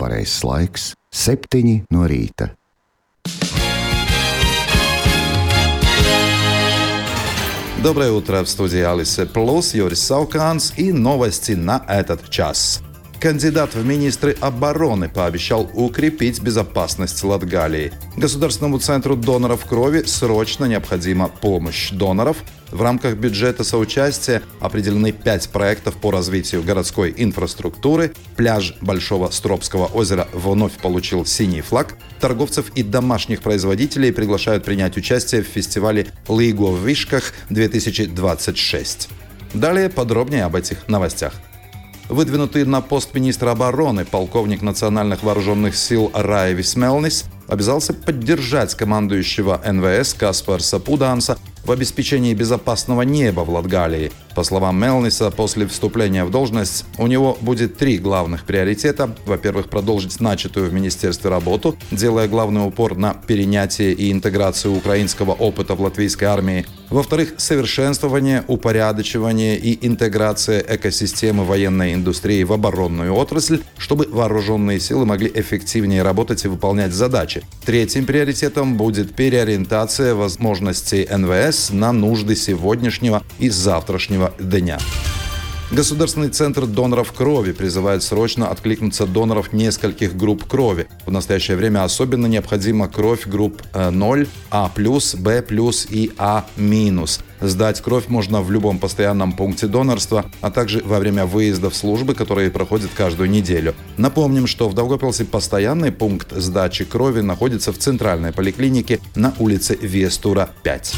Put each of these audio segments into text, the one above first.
pareizais laiks - 7 no rīta. Доброе утро, в студии Алисы Плюс, Юрис Сауканс и новости на этот час. Кандидат в министры обороны пообещал укрепить безопасность Латгалии. Государственному центру доноров крови срочно необходима помощь доноров. В рамках бюджета соучастия определены 5 проектов по развитию городской инфраструктуры. Пляж Большого Стробского озера вновь получил синий флаг. Торговцев и домашних производителей приглашают принять участие в фестивале «Лиго в Вишках 2026». Далее подробнее об этих новостях. Выдвинутый на пост министра обороны полковник национальных вооруженных сил Райвис Мелнис обязался поддержать командующего НВС Каспарса Пуданса в обеспечении безопасного неба в Латгалии. По словам Мелниса, после вступления в должность у него будет 3 главных приоритета. Во-первых, продолжить начатую в министерстве работу, делая главный упор на перенятие и интеграцию украинского опыта в латвийской армии. Во-вторых, совершенствование, упорядочивание и интеграция экосистемы военной индустрии в оборонную отрасль, чтобы вооруженные силы могли эффективнее работать и выполнять задачи. Третьим приоритетом будет переориентация возможностей НВС на нужды сегодняшнего и завтрашнего дня. Государственный центр доноров крови призывает срочно откликнуться доноров нескольких групп крови. В настоящее время особенно необходима кровь групп 0, А+, Б+, и А-. Сдать кровь можно в любом постоянном пункте донорства, а также во время выездов службы, которые проходят каждую неделю. Напомним, что в Даугавпилсе постоянный пункт сдачи крови находится в центральной поликлинике на улице Вестура, 5.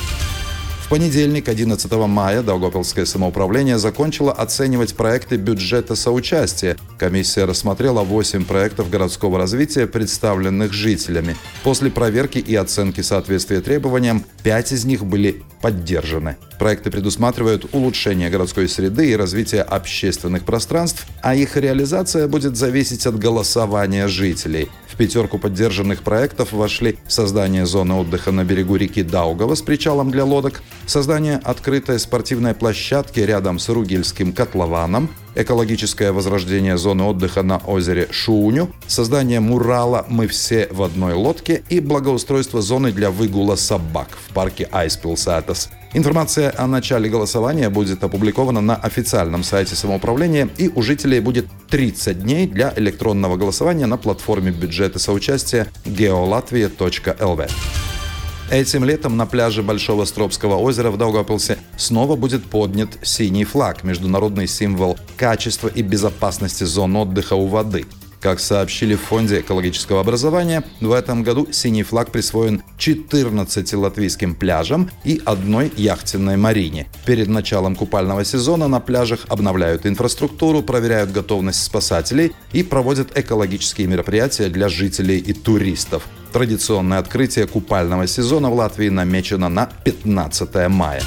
В понедельник, 11 мая, Даугавпилское самоуправление закончило оценивать проекты бюджета соучастия. Комиссия рассмотрела 8 проектов городского развития, представленных жителями. После проверки и оценки соответствия требованиям, 5 из них были поддержаны. Проекты предусматривают улучшение городской среды и развитие общественных пространств, а их реализация будет зависеть от голосования жителей. В 5 поддержанных проектов вошли создание зоны отдыха на берегу реки Даугава с причалом для лодок, создание открытой спортивной площадки рядом с Ругельским котлованом, экологическое возрождение зоны отдыха на озере Шуню, создание мурала «Мы все в одной лодке» и благоустройство зоны для выгула собак в парке Айспилсатас. Информация о начале голосования будет опубликована на официальном сайте самоуправления, и у жителей будет 30 дней для электронного голосования на платформе бюджета соучастия geolatvia.lv. Этим летом на пляже Большого Стробского озера в Даугавпилсе снова будет поднят синий флаг – международный символ качества и безопасности зон отдыха у воды. Как сообщили в Фонде экологического образования, в этом году синий флаг присвоен 14 латвийским пляжам и 1 яхтенной марине. Перед началом купального сезона на пляжах обновляют инфраструктуру, проверяют готовность спасателей и проводят экологические мероприятия для жителей и туристов. Традиционное открытие купального сезона в Латвии намечено на 15 мая.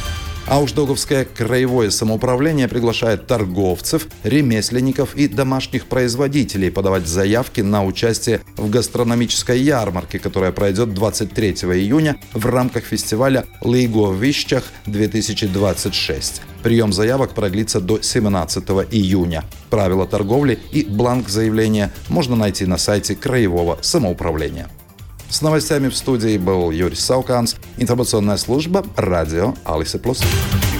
А уж Даугавское краевое самоуправление приглашает торговцев, ремесленников и домашних производителей подавать заявки на участие в гастрономической ярмарке, которая пройдет 23 июня в рамках фестиваля «Лиго в Вишках 2026». Прием заявок продлится до 17 июня. Правила торговли и бланк заявления можно найти на сайте краевого самоуправления. С новостями в студии был Юрис Сауканс, информационная служба «Радио Алисы Плюс».